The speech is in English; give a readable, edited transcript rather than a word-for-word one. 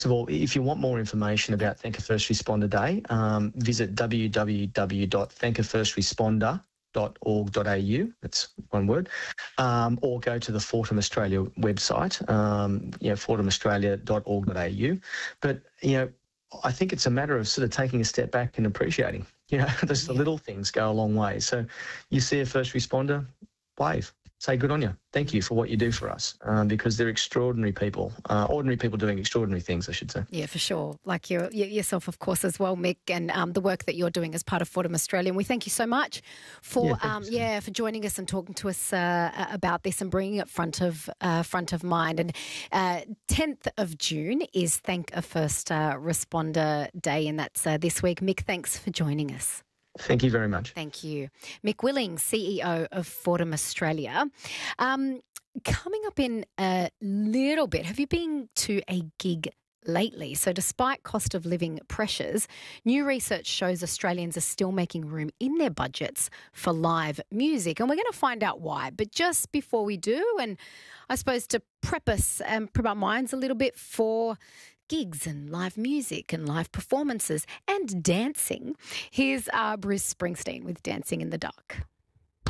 of all, if you want more information about Thank a First Responder Day, visit www.thankafirstresponder.org.au, that's one word, or go to the Fortum Australia website, fortumaustralia.org.au. But, I think it's a matter of sort of taking a step back and appreciating, just the little things go a long way. So you see a first responder, wave. Say good on you. Thank you for what you do for us, because they're extraordinary people, ordinary people doing extraordinary things, I should say. Yeah, for sure. Like yourself, of course, as well, Mick, and the work that you're doing as part of Fortum Australia. And we thank you so much for for joining us and talking to us about this and bringing it front of mind. And 10th of June is Thank a First Responder Day, and that's this week. Mick, thanks for joining us. Thank you very much. Thank you. Mick Willing, CEO of Fortum Australia. Coming up in a little bit, have you been to a gig lately? So despite cost of living pressures, new research shows Australians are still making room in their budgets for live music. And we're going to find out why. But just before we do, and I suppose to prep us and prep our minds a little bit for gigs and live music and live performances and dancing, here's Bruce Springsteen with Dancing in the Dark.